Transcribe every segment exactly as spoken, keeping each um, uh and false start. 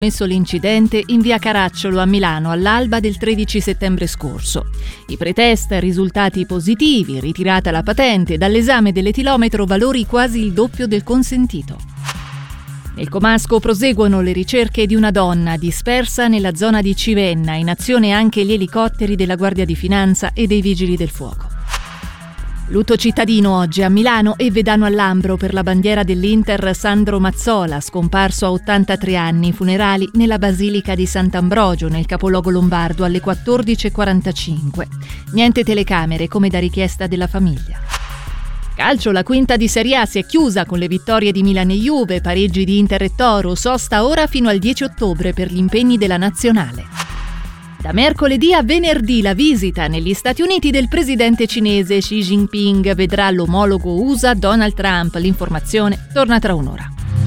Messo l'incidente in via Caracciolo a Milano all'alba del tredici settembre scorso. I pretest risultati positivi, ritirata la patente, dall'esame dell'etilometro valori quasi il doppio del consentito. Nel comasco proseguono le ricerche di una donna dispersa nella zona di Civenna, in azione anche gli elicotteri della Guardia di Finanza e dei Vigili del Fuoco. Lutto cittadino oggi a Milano e Vedano al Lambro per la bandiera dell'Inter Sandro Mazzola, scomparso a ottantatré anni, funerali nella Basilica di Sant'Ambrogio, nel capoluogo lombardo, alle quattordici e quarantacinque. Niente telecamere, come da richiesta della famiglia. Calcio, la quinta di Serie A si è chiusa con le vittorie di Milan e Juve, pareggi di Inter e Toro, sosta ora fino al dieci ottobre per gli impegni della nazionale. Da mercoledì a venerdì la visita negli Stati Uniti del presidente cinese Xi Jinping vedrà l'omologo U S A Donald Trump. L'informazione torna tra un'ora.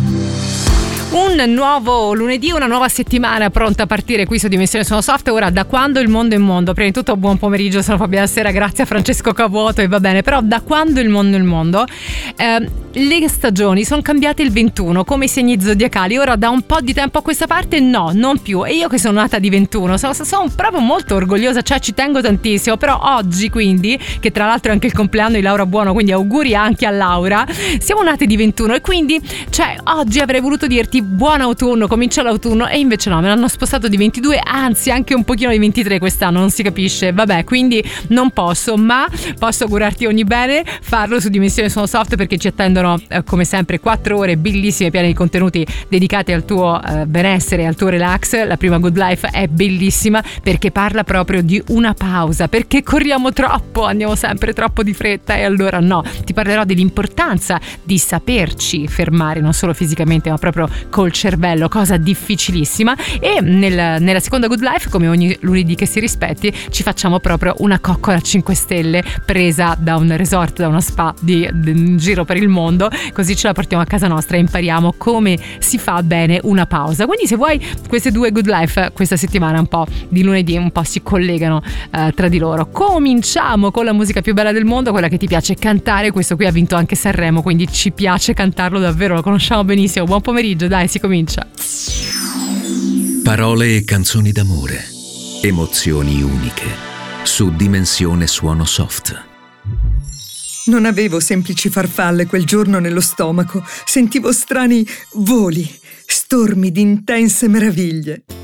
Un nuovo lunedì, una nuova settimana pronta a partire qui su Dimensione Sono Soft. Ora, da quando il mondo è mondo? Prima di tutto buon pomeriggio, sono Fabiana Sera, grazie a Francesco Cavuoto e va bene, però da quando il mondo è il mondo? Eh, le stagioni sono cambiate il ventuno come i segni zodiacali. Ora da un po' di tempo a questa parte no, non più. E io che sono nata di ventuno sono, sono proprio molto orgogliosa, cioè ci tengo tantissimo. Però oggi, quindi, che tra l'altro è anche il compleanno di Laura Buono, quindi auguri anche a Laura, siamo nate di ventuno e quindi, cioè, oggi avrei voluto dirti buon autunno, comincia l'autunno, e invece no, me l'hanno spostato di ventidue, anzi anche un pochino di ventitré quest'anno, non si capisce, vabbè, quindi non posso, ma posso augurarti ogni bene, farlo su Dimensione Sono Soft, perché ci attendono eh, come sempre quattro ore bellissime, piene di contenuti dedicati al tuo eh, benessere, al tuo relax. La prima Good Life è bellissima perché parla proprio di una pausa, perché corriamo troppo, andiamo sempre troppo di fretta, e allora no, ti parlerò dell'importanza di saperci fermare, non solo fisicamente ma proprio col cervello, cosa difficilissima. E nel, nella seconda Good Life, come ogni lunedì che si rispetti, ci facciamo proprio una coccola a cinque stelle presa da un resort, da uno spa di, di in giro per il mondo, così ce la portiamo a casa nostra e impariamo come si fa bene una pausa. Quindi se vuoi, queste due Good Life questa settimana, un po' di lunedì, un po' si collegano eh, tra di loro. Cominciamo con la musica più bella del mondo, quella che ti piace cantare. Questo qui ha vinto anche Sanremo, quindi ci piace cantarlo davvero, lo conosciamo benissimo. Buon pomeriggio, dai, si comincia. Parole e canzoni d'amore, emozioni uniche, su Dimensione Suono Soft. Non avevo semplici farfalle quel giorno nello stomaco, sentivo strani voli, stormi di intense meraviglie.